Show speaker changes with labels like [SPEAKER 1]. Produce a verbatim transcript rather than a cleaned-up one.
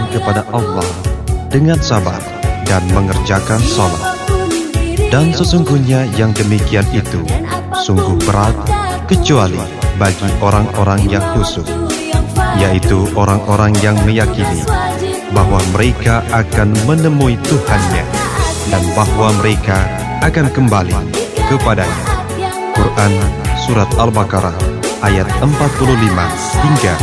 [SPEAKER 1] kepada Allah dengan sabar dan mengerjakan sholat. Dan sesungguhnya yang demikian itu sungguh berat kecuali bagi orang-orang yang khusyuk, yaitu orang-orang yang meyakini bahwa mereka akan menemui Tuhannya dan bahwa mereka akan kembali kepadanya. Quran Surat Al-Baqarah ayat empat puluh lima hingga